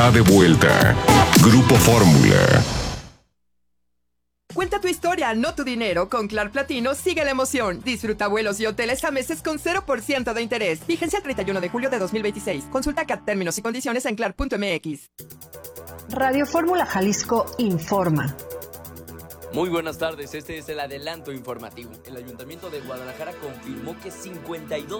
De vuelta. Grupo Fórmula. Cuenta tu historia, no tu dinero. Con Clar Platino sigue la emoción. Disfruta vuelos y hoteles a meses con 0% de interés. Vigencia el 31 de julio de 2026. Consulta CAT términos y condiciones en clar.mx. Radio Fórmula Jalisco informa. Muy buenas tardes, este es el adelanto informativo. El Ayuntamiento de Guadalajara confirmó que 52